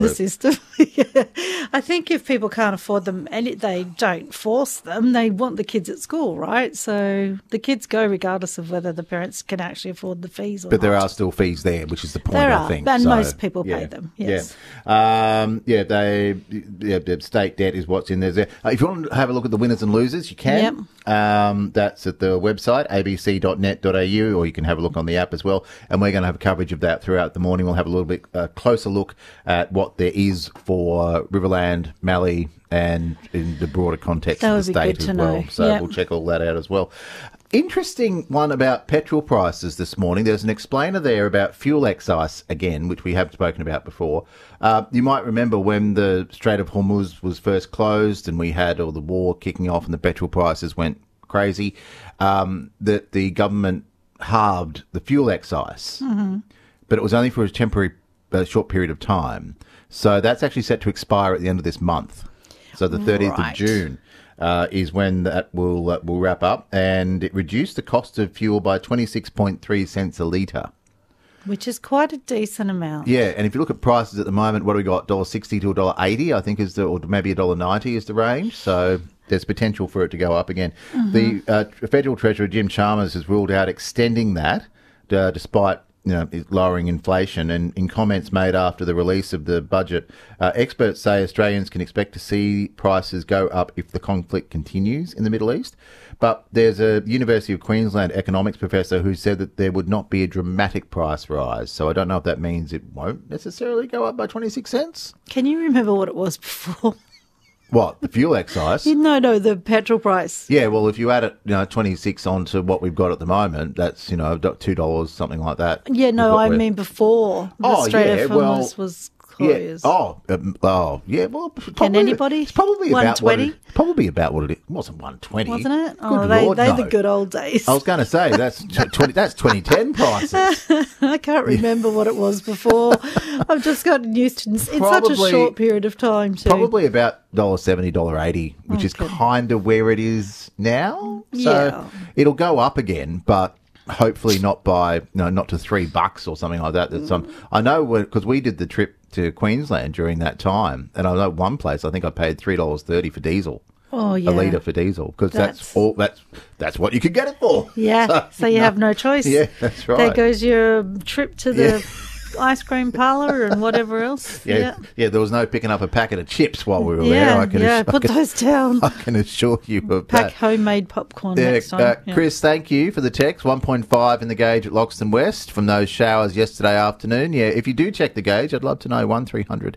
the system. Yeah. I think if people can't afford them and they don't force them, they want the kids at school, right? So the kids go regardless of whether the parents can actually afford the fees or not. But there are still fees there, which is the point, There I are, think. and So, most people pay them, yes. The state debt is what's in there. If you want to have a look at the winners and losers, you can. Yep. That's at the website, abc.net.au, or you can have a look on the app as well. And we're going to have coverage of that throughout the morning. We'll have a little bit closer look at what there is for Riverland, Mallee, and in the broader context of the state as well. So we'll check all that out as well. Interesting one about petrol prices this morning. There's an explainer there about fuel excise again, which we have spoken about before. You might remember when the Strait of Hormuz was first closed and we had all the war kicking off and the petrol prices went crazy, that the government halved the fuel excise. Mm-hmm. But it was only for a temporary, short period of time. So that's actually set to expire at the end of this month. So the 30th of June is when that will wrap up. And it reduced the cost of fuel by 26.3 cents a litre. Which is quite a decent amount. Yeah, and if you look at prices at the moment, what do we got? $1.60 to $1.80, I think, or maybe $1.90 is the range. So there's potential for it to go up again. Mm-hmm. The Federal Treasurer, Jim Chalmers, has ruled out extending that despite lowering inflation. And in comments made after the release of the budget, experts say Australians can expect to see prices go up if the conflict continues in the Middle East. But there's a University of Queensland economics professor who said that there would not be a dramatic price rise. So I don't know if that means it won't necessarily go up by 26 cents. Can you remember what it was before? What, the fuel excise? No, the petrol price. Yeah, well, if you add it, 26 onto what we've got at the moment, that's, $2, something like that. Yeah, no, I mean before the Strait of Hormuz was closed. Yeah. Well, can anybody? It's probably about what it is. It wasn't 120, wasn't it? They're the good old days. I was going to say that's 2010 prices. I can't remember what it was before. I've just gotten used to it in such a short period of time too. Probably about $1.70, $1.80, which is kind of where it is now. So it'll go up again, but hopefully not by not to $3 or something like that. I know because we did the trip to Queensland during that time, and I know one place I think I paid $3.30 for diesel. Oh yeah, a litre for diesel, because that's what you could get it for. Yeah, so you have no choice. Yeah, that's right. There goes your trip to the ice cream parlour and whatever else. Yeah, there was no picking up a packet of chips while we were there. Put those down. I can assure you of Pack that. homemade popcorn next time. Chris, thank you for the text. 1.5 in the gauge at Loxton West from those showers yesterday afternoon. Yeah, if you do check the gauge, I'd love to know. 1300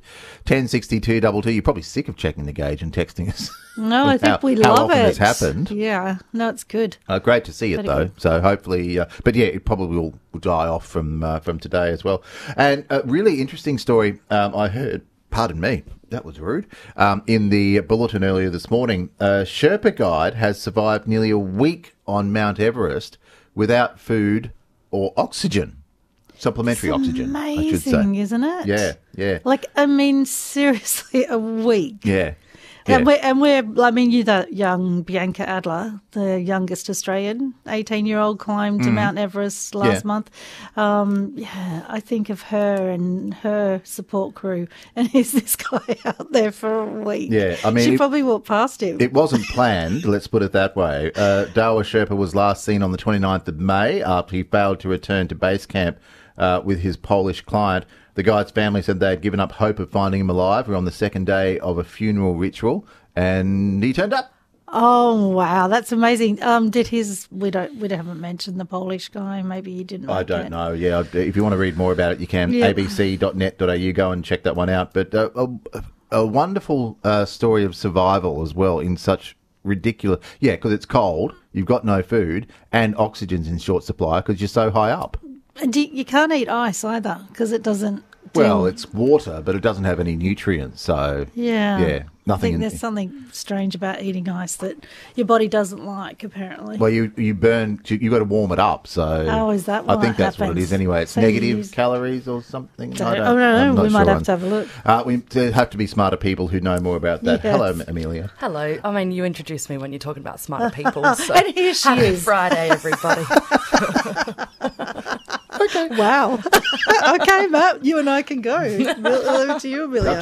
1062 22. You're probably sick of checking the gauge and texting us. No, I think we how love often it. It's happened. Yeah, no, it's good. Great to see it, though. Good. So hopefully, but yeah, it probably will die off from today as well. And a really interesting story I heard, pardon me, that was rude, in the bulletin earlier this morning. A Sherpa guide has survived nearly a week on Mount Everest without food or oxygen. Supplementary oxygen, I should say. Amazing, isn't it? Yeah. Like, I mean, seriously, a week. Yeah. And you're that young Bianca Adler, the youngest Australian 18-year-old, climbed to Mount Everest last month. I think of her and her support crew, and here's this guy out there for a week. Yeah, I mean, she probably walked past him. It wasn't planned, let's put it that way. Dawa Sherpa was last seen on the 29th of May after he failed to return to base camp with his Polish client. The guide's family said they had given up hope of finding him alive. We're on the second day of a funeral ritual, and he turned up. Oh wow, that's amazing. We haven't mentioned the Polish guy. Maybe he didn't. I don't know. Yeah, if you want to read more about it, you can abc.net.au. Go and check that one out. But a wonderful story of survival as well in such ridiculous. Yeah, because it's cold, you've got no food, and oxygen's in short supply because you're so high up. And you can't eat ice either because it doesn't. Well, it's water, but it doesn't have any nutrients, so nothing. I think there's something strange about eating ice that your body doesn't like, apparently. Well, you burn. You got to warm it up, so. Is that what I think that's happens? what it is anyway. It's negative calories or something. I don't know. We might have to have a look. There have to be smarter people who know more about that. Yes. Hello, Amelia. Hello. I mean, you introduced me when you're talking about smarter people. So And here she happy is. Friday, everybody. Okay. Wow. Okay, Matt, you and I can go. Over to you, Amelia.